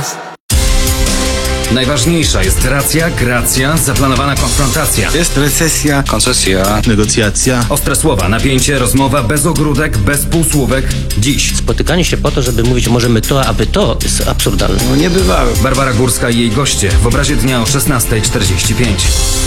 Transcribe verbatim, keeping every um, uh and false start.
Najważniejsza jest racja, gracja, zaplanowana konfrontacja. Jest recesja, koncesja, negocjacja. Ostre słowa, napięcie, rozmowa bez ogródek, bez półsłówek. Dziś Spotykanie się po to, żeby mówić możemy to, a wy to, jest absurdalne. no niebywałe. Barbara Górska i jej goście w obrazie dnia o szesnasta czterdzieści pięć.